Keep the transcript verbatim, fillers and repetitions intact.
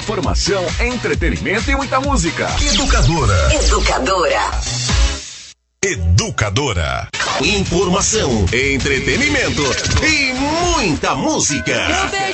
Informação, entretenimento e muita música. Educadora. Educadora. Educadora. Informação, entretenimento e muita música.